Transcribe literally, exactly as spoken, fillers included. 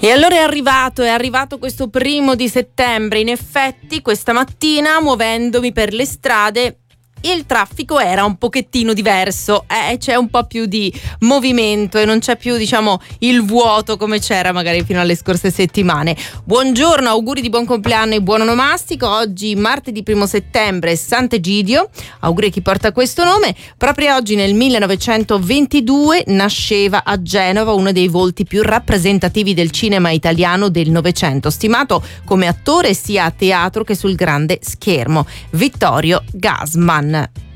E allora è arrivato, è arrivato questo primo di settembre. In effetti questa mattina, muovendomi per le strade, il traffico era un pochettino diverso, eh, c'è un po' più di movimento e non c'è più, diciamo, il vuoto come c'era magari fino alle scorse settimane. Buongiorno, auguri di buon compleanno e buon onomastico. Oggi martedì primo settembre, Sant'Egidio, auguri a chi porta questo nome. Proprio oggi nel millenovecentoventidue nasceva a Genova uno dei volti più rappresentativi del cinema italiano del Novecento, stimato come attore sia a teatro che sul grande schermo, Vittorio Gassman.